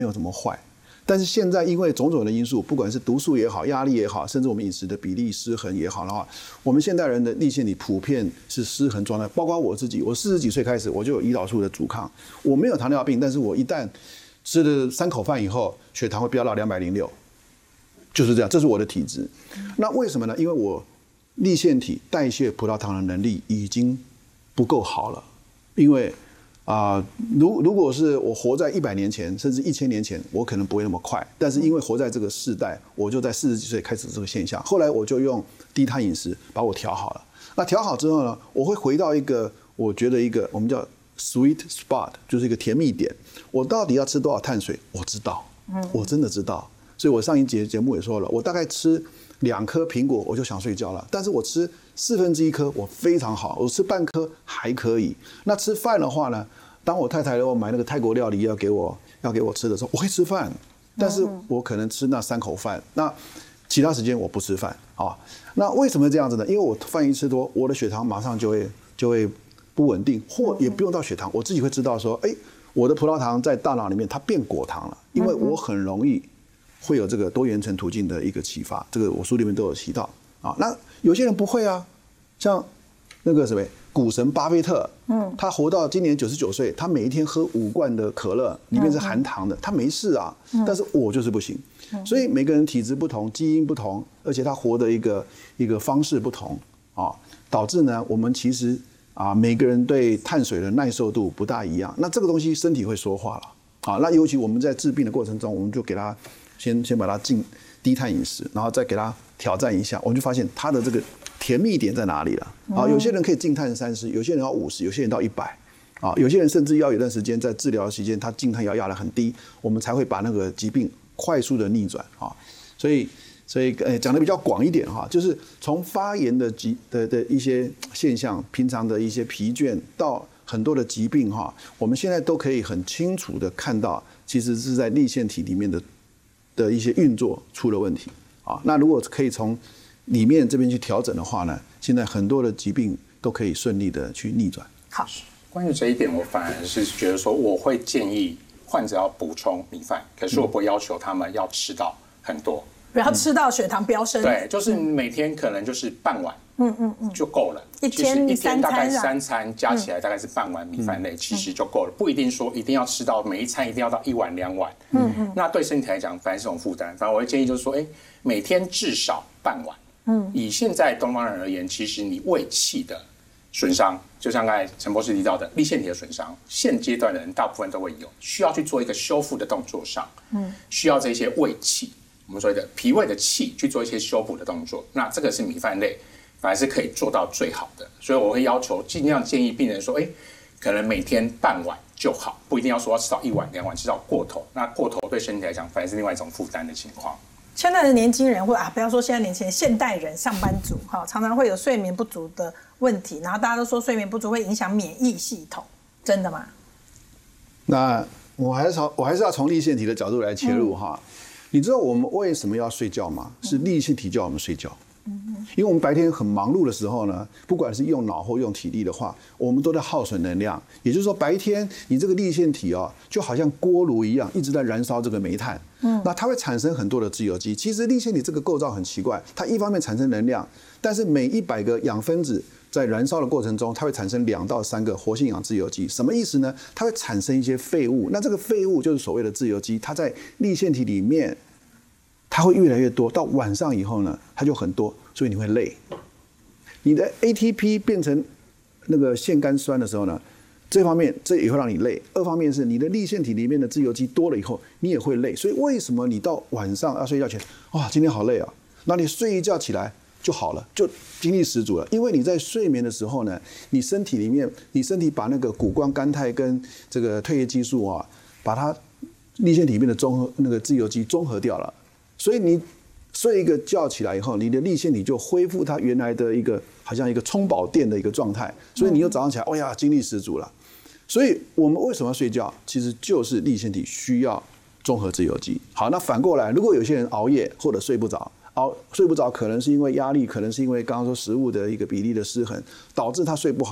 有怎么坏。但是现在因为种种的因素，不管是毒素也好、压力也好，甚至我们饮食的比例失衡也好的话，我们现代人的粒线体普遍是失衡状态。包括我自己，我40几岁开始我就有胰岛素的阻抗，我没有糖尿病，但是我一旦吃了3口饭以后，血糖会飙到206，就是这样，这是我的体质。那为什么呢？因为我粒线体代谢葡萄糖的能力已经不够好了，因为如果是我活在100年前，甚至1000年前，我可能不会那么快。但是因为活在这个世代，我就在40几岁开始这个现象。后来我就用低碳饮食把我调好了。那调好之后呢，我会回到一个我觉得一个我们叫 sweet spot， 就是一个甜蜜点。我到底要吃多少碳水？我知道，我真的知道。所以我上一节目也说了，我大概吃2颗苹果我就想睡觉了，但是我吃1/4颗我非常好，我吃半颗还可以。那吃饭的话呢，当我太太给我买那个泰国料理要给我吃的时候，我会吃饭，但是我可能吃那3口饭，那其他时间我不吃饭啊。那为什么这样子呢？因为我饭一吃多，我的血糖马上就会不稳定，或也不用到血糖，我自己会知道说，我的葡萄糖在大脑里面它变果糖了，因为我很容易会有这个多元层途径的一个启发，这个我书里面都有提到啊。那有些人不会啊，像那个什么股神巴菲特，他活到今年99岁，他每一天喝5罐的可乐，里面是含糖的，他没事啊。但是我就是不行，所以每个人体质不同，基因不同，而且他活的一个方式不同啊，导致呢，我们其实每个人对碳水的耐受度不大一样。那这个东西身体会说话了啊。那尤其我们在治病的过程中，我们就给他先把它进低碳饮食，然后再给他挑战一下，我们就发现他的这个甜蜜点在哪里了啊？有些人可以静碳30，有些人要50，有些人到100啊，有些人甚至要有段时间在治疗的期间，他静碳要压得很低，我们才会把那个疾病快速的逆转啊。所以讲的比较广一点哈，就是从发炎的一些现象，平常的一些疲倦到很多的疾病哈，我们现在都可以很清楚的看到，其实是在粒线体里面的一些运作出了问题啊。那如果可以从里面这边去调整的话呢，现在很多的疾病都可以顺利的去逆转。 好，关于这一点，我反而是觉得说，我会建议患者要补充米饭，可是我不会要求他们要吃到很多， 不要吃到血糖飙升。 对，就是每天可能就是半碗，就够了。 一天大概3餐加起来大概是半碗米饭类，其实就够了，不一定说一定要吃到每一餐一定要到1碗2碗。那对身体来讲反而是种负担。反正我会建议就是说，每天至少半碗。以现在东方人而言，其实你胃气的损伤，就像刚才陈博士提到的粒线体的损伤，现阶段的人大部分都会有，需要去做一个修复的动作上，需要这些胃气，我们所谓的脾胃的气去做一些修补的动作。那这个是米饭类，反而是可以做到最好的。所以我会要求尽量建议病人说，可能每天半碗就好，不一定要说要吃到1碗2碗，吃到过头，那过头对身体来讲反而是另外一种负担的情况。 现在的年轻人不要说现在年轻人，现代人上班族常常会有睡眠不足的问题，然后大家都说睡眠不足会影响免疫系统，真的吗？ 那我还是要从粒线体的角度来切入哈。你知道我们为什么要睡觉吗？是粒线体叫我们睡觉。因为我们白天很忙碌的时候呢，不管是用脑或用体力的话，我们都在耗损能量。也就是说，白天你这个粒线体就好像锅炉一样，一直在燃烧这个煤炭。那它会产生很多的自由基。其实粒线体这个构造很奇怪，它一方面产生能量，但是每100个氧分子在燃烧的过程中，它会产生2到3个活性氧自由基。什么意思呢？它会产生一些废物。那这个废物就是所谓的自由基，它在粒线体里面。它会越来越多，到晚上以后呢，它就很多，所以你会累。你的 ATP 变成那个腺苷酸的时候呢，这方面这也会让你累。二方面是你的粒线体里面的自由基多了以后，你也会累。所以为什么你到晚上要睡觉前，今天好累啊，那你睡一觉起来就好了，就精力十足了。因为你在睡眠的时候呢，你身体把那个谷胱甘肽跟这个褪黑激素把它粒线体里面的那个自由基中和掉了。所以你睡一个觉起来以后，你的粒线体就恢复它原来的好像一个充饱电的一个状态，所以你又早上起来，精力十足了。所以我们为什么要睡觉？其实就是粒线体需要综合自由基。好，那反过来，如果有些人熬夜或者睡不着，可能是因为压力，可能是因为刚刚说食物的一个比例的失衡，导致他睡不好。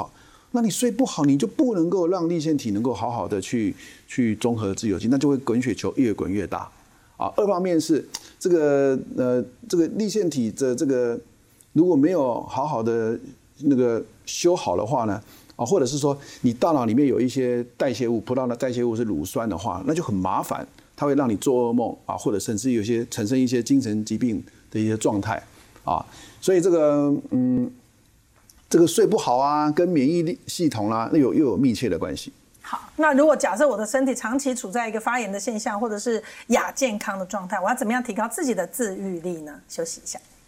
那你睡不好，你就不能够让粒线体能够好好的去中和自由基，那就会滚雪球越滚越大啊。二方面是这个粒线体的这个如果没有好好的那个修好的话呢，啊，或者是说你大脑里面有一些代谢物，葡萄的代谢物是乳酸的话，那就很麻烦，它会让你做噩梦啊，或者甚至有些产生一些精神疾病的一些状态啊。所以这个睡不好啊，跟免疫系统啦，又有密切的关系。 好，那如果假设我的身体长期处在一个发炎的现象，或者是亚健康的状态，我要怎么样提高自己的自愈力呢？休息一下。